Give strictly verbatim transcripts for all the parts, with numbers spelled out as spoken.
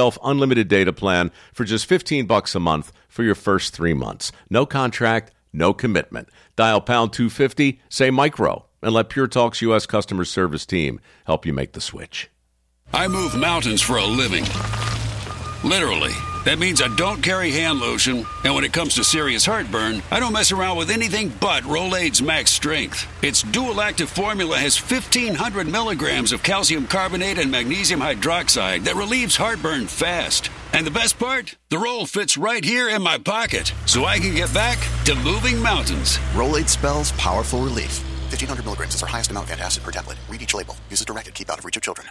yourself unlimited data plan for just fifteen bucks a month for your first three months. No contract, no commitment. Dial pound two fifty, say micro, and let Pure Talk's U S customer service team help you make the switch. I move mountains for a living. Literally. That means I don't carry hand lotion, and when it comes to serious heartburn, I don't mess around with anything but Rolaids Max Strength. Its dual-active formula has fifteen hundred milligrams of calcium carbonate and magnesium hydroxide that relieves heartburn fast. And the best part? The roll fits right here in my pocket, so I can get back to moving mountains. Rolaids spells powerful relief. fifteen hundred milligrams is our highest amount of antacid per tablet. Read each label. Use as directed. Keep out of reach of children.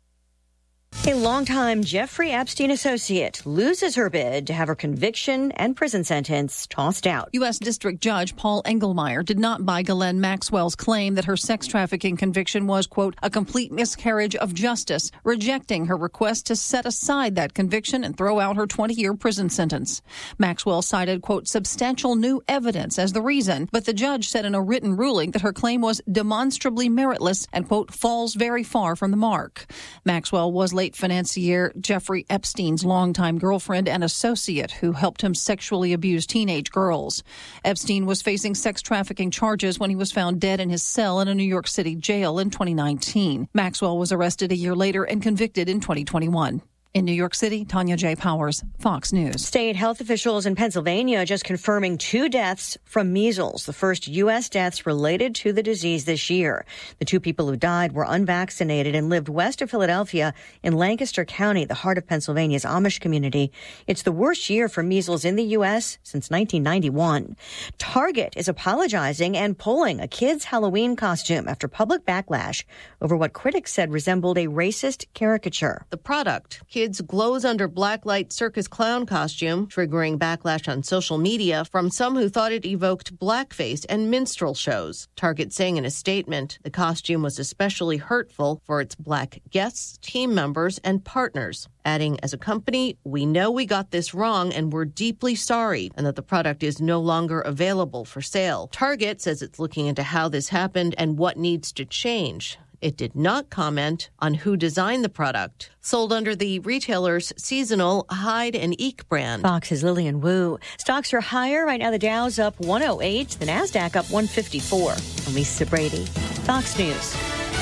A longtime Jeffrey Epstein associate loses her bid to have her conviction and prison sentence tossed out. U S. District Judge Paul Engelmeyer did not buy Ghislaine Maxwell's claim that her sex trafficking conviction was, quote, a complete miscarriage of justice, rejecting her request to set aside that conviction and throw out her twenty-year prison sentence. Maxwell cited, quote, substantial new evidence as the reason, but the judge said in a written ruling that her claim was demonstrably meritless and, quote, falls very far from the mark. Maxwell was late financier Jeffrey Epstein's longtime girlfriend and associate who helped him sexually abuse teenage girls. Epstein was facing sex trafficking charges when he was found dead in his cell in a New York City jail in twenty nineteen. Maxwell was arrested a year later and convicted in twenty twenty-one. In New York City, Tanya J. Powers, Fox News. State health officials in Pennsylvania just confirming two deaths from measles, the first U S deaths related to the disease this year. The two people who died were unvaccinated and lived west of Philadelphia in Lancaster County, the heart of Pennsylvania's Amish community. It's the worst year for measles in the U S since nineteen ninety-one. Target is apologizing and pulling a kid's Halloween costume after public backlash over what critics said resembled a racist caricature. The product, Kids glows under blacklight circus clown costume, triggering backlash on social media from some who thought it evoked blackface and minstrel shows. Target saying in a statement, the costume was especially hurtful for its black guests, team members, and partners. Adding, as a company, we know we got this wrong and we're deeply sorry, and that the product is no longer available for sale. Target says it's looking into how this happened and what needs to change. It did not comment on who designed the product. Sold under the retailer's seasonal Hide and Eek brand. Fox's Lillian Wu. Stocks are higher. Right now the Dow's up one oh eight, the NASDAQ up one fifty-four. I'm Lisa Brady, Fox News.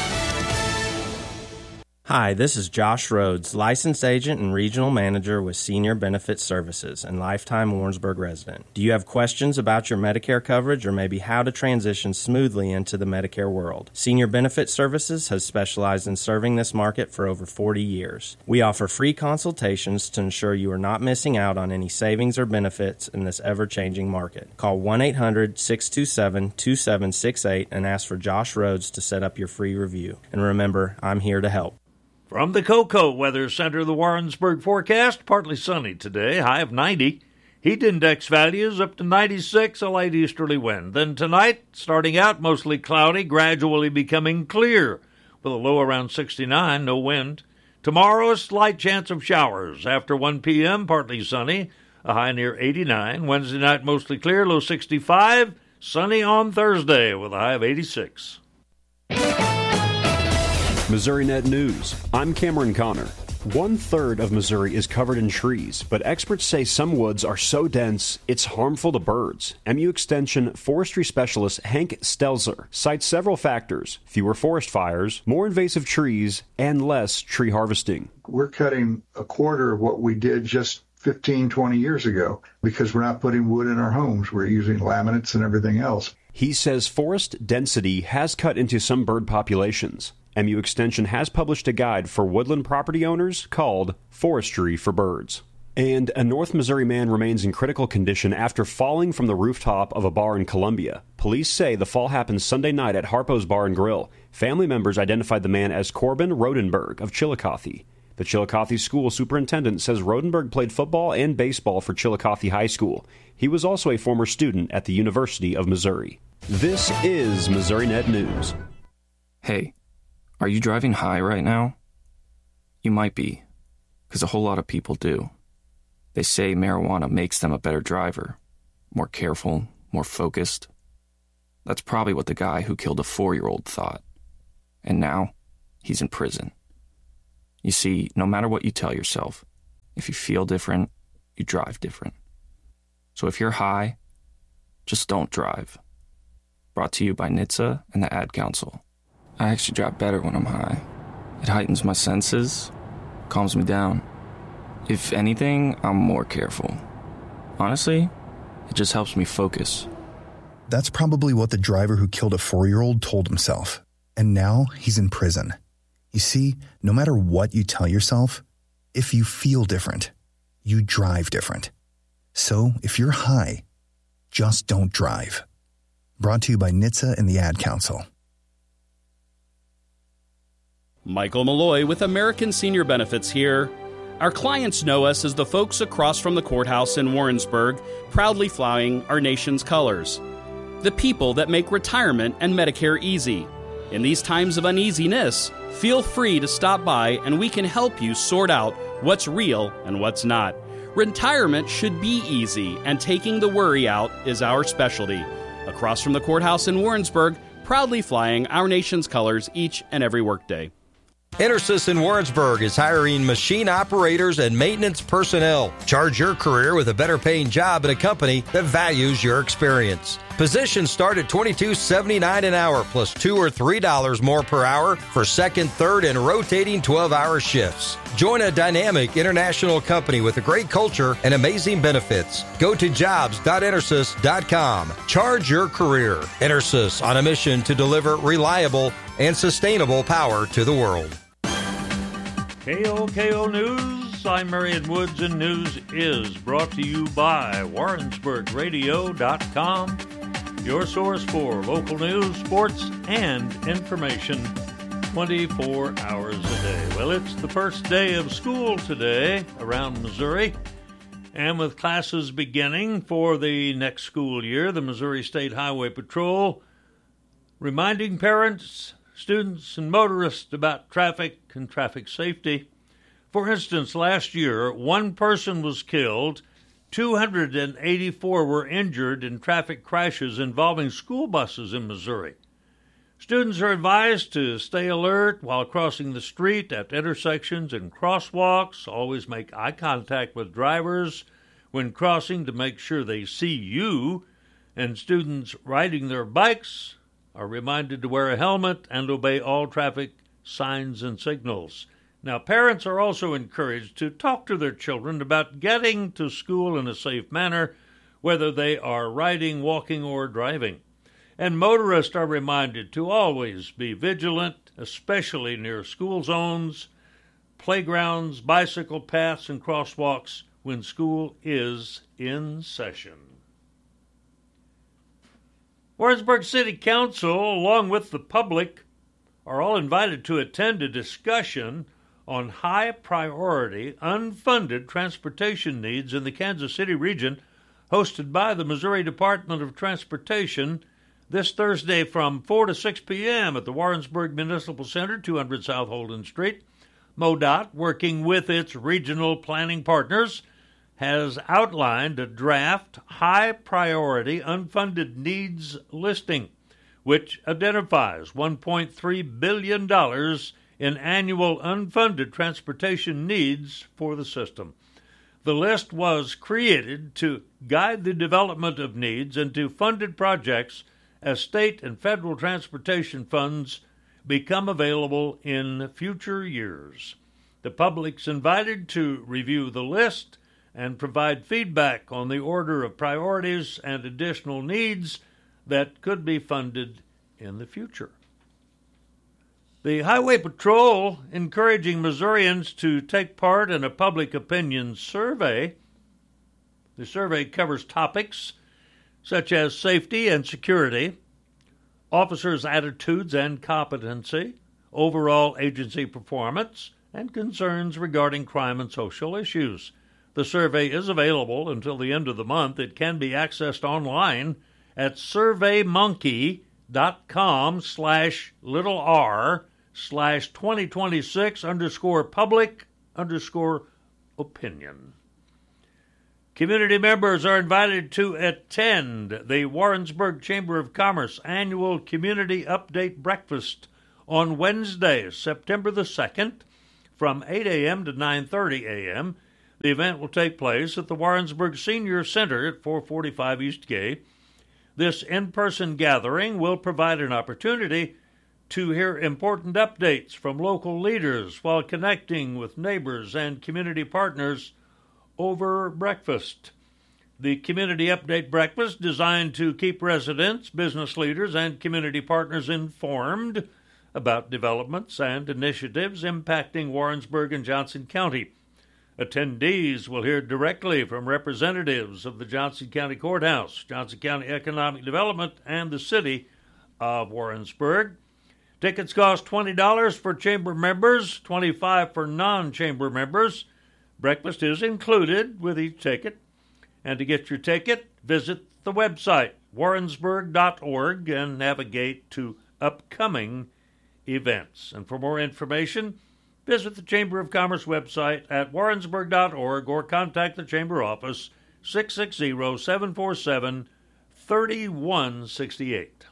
Hi, this is Josh Rhodes, licensed agent and regional manager with Senior Benefits Services and lifetime Warrensburg resident. Do you have questions about your Medicare coverage or maybe how to transition smoothly into the Medicare world? Senior Benefits Services has specialized in serving this market for over forty years. We offer free consultations to ensure you are not missing out on any savings or benefits in this ever-changing market. Call one eight hundred, six two seven, two seven six eight and ask for Josh Rhodes to set up your free review. And remember, I'm here to help. From the Cocoa Weather Center, the Warrensburg forecast, partly sunny today, high of ninety. Heat index values up to ninety-six, a light easterly wind. Then tonight, starting out mostly cloudy, gradually becoming clear, with a low around sixty-nine, no wind. Tomorrow, a slight chance of showers. After one p.m., partly sunny, a high near eighty-nine. Wednesday night, mostly clear, low sixty-five. Sunny on Thursday, with a high of eighty-six. Missouri Net News. I'm Cameron Connor. One third of Missouri is covered in trees, but experts say some woods are so dense it's harmful to birds. M U Extension forestry specialist Hank Stelzer cites several factors: fewer forest fires, more invasive trees, and less tree harvesting. We're cutting a quarter of what we did just fifteen, twenty years ago because we're not putting wood in our homes. We're using laminates and everything else. He says forest density has cut into some bird populations. M U Extension has published a guide for woodland property owners called Forestry for Birds. And a North Missouri man remains in critical condition after falling from the rooftop of a bar in Columbia. Police say the fall happened Sunday night at Harpo's Bar and Grill. Family members identified the man as Corbin Rodenberg of Chillicothe. The Chillicothe school superintendent says Rodenberg played football and baseball for Chillicothe High School. He was also a former student at the University of Missouri. This is Missouri Net News. Hey. Are you driving high right now? You might be, because a whole lot of people do. They say marijuana makes them a better driver, more careful, more focused. That's probably what the guy who killed a four-year-old thought. And now, he's in prison. You see, no matter what you tell yourself, If you feel different, you drive different. So if you're high, just don't drive. Brought to you by N H T S A and the Ad Council. I actually drive better when I'm high. It heightens my senses, calms me down. If anything, I'm more careful. Honestly, it just helps me focus. That's probably what the driver who killed a four-year-old told himself. And now he's in prison. You see, no matter what you tell yourself, if you feel different, you drive different. So if you're high, just don't drive. Brought to you by N H T S A and the Ad Council. Michael Malloy with American Senior Benefits here. Our clients know us as the folks across from the courthouse in Warrensburg, proudly flying our nation's colors. The people that make retirement and Medicare easy. In these times of uneasiness, feel free to stop by and we can help you sort out what's real and what's not. Retirement should be easy, and taking the worry out is our specialty. Across from the courthouse in Warrensburg, proudly flying our nation's colors each and every workday. EnerSys in Warrensburg is hiring machine operators and maintenance personnel. Charge your career with a better paying job at a company that values your experience. Positions start at twenty-two dollars and seventy-nine cents an hour plus two or three dollars more per hour for second, third, and rotating twelve-hour shifts. Join a dynamic international company with a great culture and amazing benefits. Go to jobs dot enersys dot com. Charge your career. EnerSys, on a mission to deliver reliable and sustainable power to the world. K O K O News, I'm Marion Woods, and news is brought to you by Warrensburg Radio dot com, your source for local news, sports, and information twenty-four hours a day. Well, it's the first day of school today around Missouri, and with classes beginning for the next school year, the Missouri State Highway Patrol reminding parents, students, and motorists about traffic and traffic safety. For instance, last year, one person was killed, two hundred eighty-four were injured in traffic crashes involving school buses in Missouri. Students are advised to stay alert while crossing the street at intersections and crosswalks. Always make eye contact with drivers when crossing to make sure they see you. And students riding their bikes are reminded to wear a helmet and obey all traffic signs and signals. Now, parents are also encouraged to talk to their children about getting to school in a safe manner, whether they are riding, walking, or driving. And motorists are reminded to always be vigilant, especially near school zones, playgrounds, bicycle paths, and crosswalks when school is in session. Warrensburg City Council, along with the public, are all invited to attend a discussion on high-priority, unfunded transportation needs in the Kansas City region, hosted by the Missouri Department of Transportation this Thursday from four to six p.m. at the Warrensburg Municipal Center, two hundred South Holden Street. MoDOT, working with its regional planning partners, has outlined a draft high-priority unfunded needs listing, which identifies one point three billion dollars in annual unfunded transportation needs for the system. The list was created to guide the development of needs into funded projects as state and federal transportation funds become available in future years. The public's invited to review the list and provide feedback on the order of priorities and additional needs that could be funded in the future. The Highway Patrol encouraging Missourians to take part in a public opinion survey. The survey covers topics such as safety and security, officers' attitudes and competency, overall agency performance, and concerns regarding crime and social issues. The survey is available until the end of the month. It can be accessed online at surveymonkey.com slash little r slash 2026 underscore public underscore opinion. Community members are invited to attend the Warrensburg Chamber of Commerce annual Community Update Breakfast on Wednesday, September the second, from eight a.m. to nine thirty a.m. The event will take place at the Warrensburg Senior Center at four forty-five East Gay. This in-person gathering will provide an opportunity to hear important updates from local leaders while connecting with neighbors and community partners over breakfast. The Community Update Breakfast, designed to keep residents, business leaders, and community partners informed about developments and initiatives impacting Warrensburg and Johnson County. Attendees will hear directly from representatives of the Johnson County Courthouse, Johnson County Economic Development, and the City of Warrensburg. Tickets cost twenty dollars for chamber members, twenty-five dollars for non-chamber members. Breakfast is included with each ticket. And to get your ticket, visit the website, warrensburg dot org, and navigate to upcoming events. And for more information, visit the Chamber of Commerce website at warrensburg dot org or contact the Chamber office, six six zero, seven four seven, three one six eight.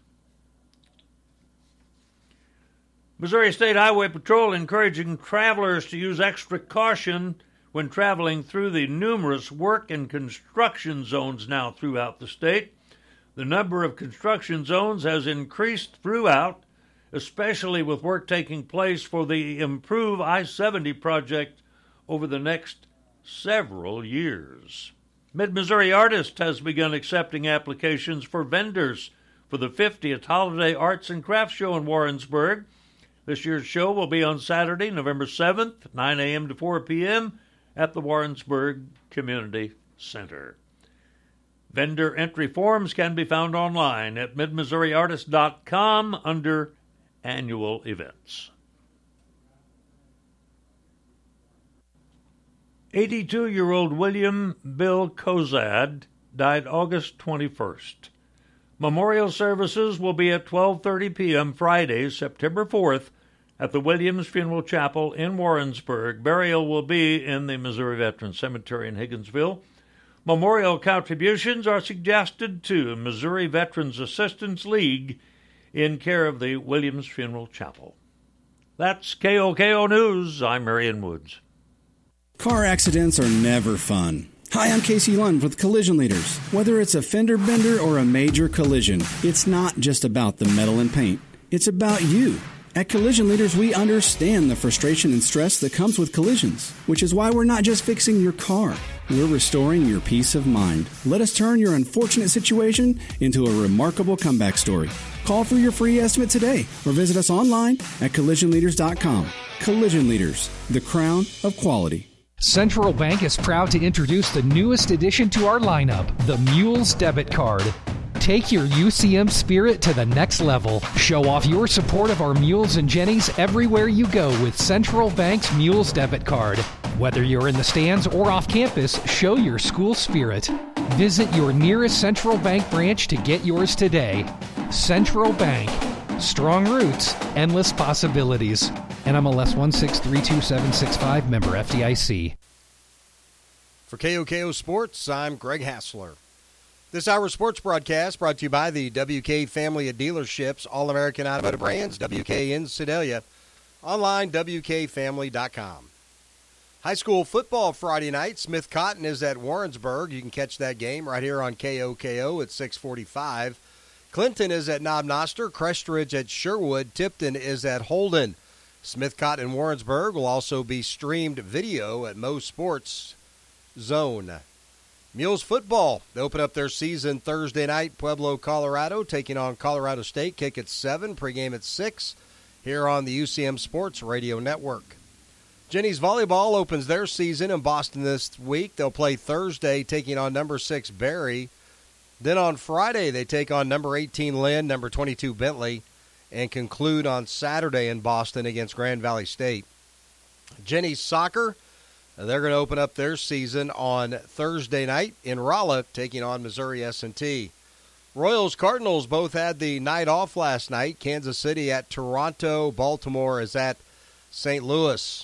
Missouri State Highway Patrol encouraging travelers to use extra caution when traveling through the numerous work and construction zones now throughout the state. The number of construction zones has increased throughout, especially with work taking place for the Improve I seventy project over the next several years. Mid-Missouri Artist has begun accepting applications for vendors for the fiftieth Holiday Arts and Crafts Show in Warrensburg. This year's show will be on Saturday, November seventh, nine a.m. to four p.m. at the Warrensburg Community Center. Vendor entry forms can be found online at mid missouri artist dot com under Annual Events. eighty-two-year-old William Bill Kozad died August twenty-first. Memorial services will be at twelve thirty p.m. Friday, September fourth, at the Williams Funeral Chapel in Warrensburg. Burial will be in the Missouri Veterans Cemetery in Higginsville. Memorial contributions are suggested to Missouri Veterans Assistance League in care of the Williams Funeral Chapel. That's K O K O News. I'm Marion Woods. Car accidents are never fun. Hi, I'm Casey Lund with Collision Leaders. Whether it's a fender bender or a major collision, it's not just about the metal and paint. It's about you. At Collision Leaders, we understand the frustration and stress that comes with collisions, which is why we're not just fixing your car. We're restoring your peace of mind. Let us turn your unfortunate situation into a remarkable comeback story. Call for your free estimate today or visit us online at collision leaders dot com. Collision Leaders, the crown of quality. Central Bank is proud to introduce the newest addition to our lineup, the Mules Debit Card. Take your U C M spirit to the next level. Show off your support of our Mules and Jennies everywhere you go with Central Bank's Mules Debit Card. Whether you're in the stands or off campus, show your school spirit. Visit your nearest Central Bank branch to get yours today. Central Bank. Strong roots, endless possibilities. N M L S one six three two seven six five, member F D I C. For K O K O Sports, I'm Greg Hassler. This hour's sports broadcast brought to you by the W K family of dealerships, All-American Automotive Brands, W K in Sedalia. Online, W K family dot com. High school football Friday night. Smith Cotton is at Warrensburg. You can catch that game right here on K O K O at six forty-five. Clinton is at Knob Noster. Crestridge at Sherwood. Tipton is at Holden. Smith Cotton and Warrensburg will also be streamed video at Mo Sports Zone. Mules football, they open up their season Thursday night. Pueblo, Colorado, taking on Colorado State. Kick at seven, pregame at six, here on the U C M Sports Radio Network. Jennies volleyball opens their season in Boston this week. They'll play Thursday, taking on number six Barry. Then on Friday, they take on number eighteen Lynn, number twenty-two Bentley, and conclude on Saturday in Boston against Grand Valley State. Jennies soccer, they're going to open up their season on Thursday night in Rolla, taking on Missouri S and T. Royals Cardinals both had the night off last night. Kansas City at Toronto. Baltimore is at Saint Louis.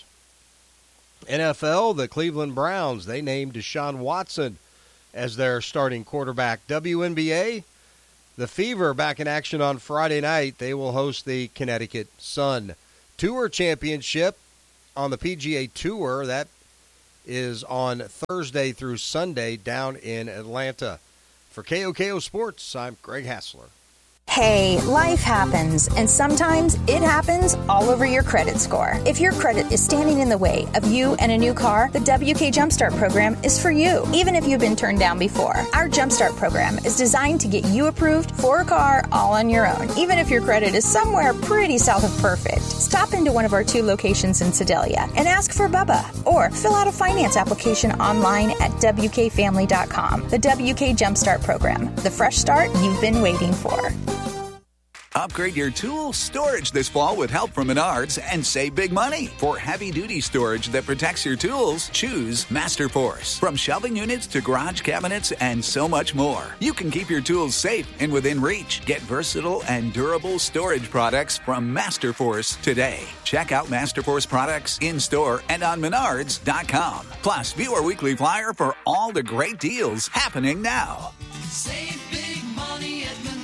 N F L, the Cleveland Browns, they named Deshaun Watson as their starting quarterback. W N B A, the Fever back in action on Friday night. They will host the Connecticut Sun. Tour Championship on the P G A Tour, that is on Thursday through Sunday down in Atlanta. For K O K O Sports, I'm Greg Hassler. Hey, life happens, and sometimes it happens all over your credit score. If your credit is standing in the way of you and a new car, the W K Jumpstart program is for you, even if you've been turned down before. Our Jumpstart program is designed to get you approved for a car all on your own, even if your credit is somewhere pretty south of perfect. Stop into one of our two locations in Sedalia and ask for Bubba, or fill out a finance application online at W K family dot com. The W K Jumpstart program, the fresh start you've been waiting for. Upgrade your tool storage this fall with help from Menards and save big money. For heavy-duty storage that protects your tools, choose MasterForce. From shelving units to garage cabinets and so much more, you can keep your tools safe and within reach. Get versatile and durable storage products from MasterForce today. Check out MasterForce products in-store and on Menards dot com. Plus, view our weekly flyer for all the great deals happening now. Save big money at Menards.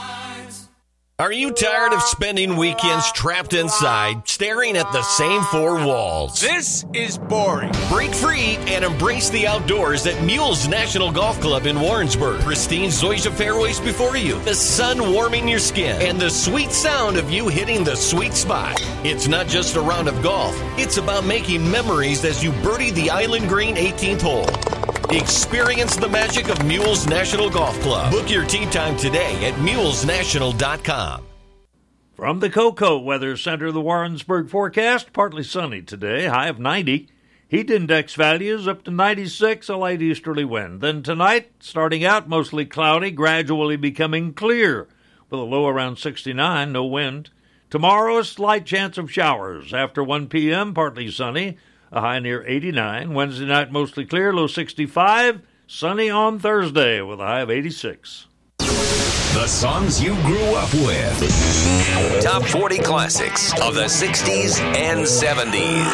Are you tired of spending weekends trapped inside, staring at the same four walls? This is boring. Break free and embrace the outdoors at Mules National Golf Club in Warrensburg. Pristine zoysia fairways before you, the sun warming your skin, and the sweet sound of you hitting the sweet spot. It's not just a round of golf. It's about making memories as you birdie the Island Green eighteenth hole. Experience the magic of Mules National Golf Club. Book your tee time today at mules national dot com. From the Cocoa Weather Center, the Warrensburg forecast, partly sunny today, high of ninety. Heat index values up to ninety-six, a light easterly wind. Then tonight, starting out mostly cloudy, gradually becoming clear, with a low around sixty-nine, no wind. Tomorrow, a slight chance of showers. After one p.m., partly sunny, a high near eighty-nine. Wednesday night, mostly clear, low sixty-five. Sunny on Thursday with a high of eighty-six. The songs you grew up with. Top forty classics of the sixties and seventies.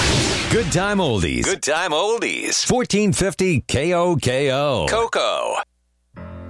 Good time oldies. Good time oldies. fourteen fifty K O K O. Cocoa.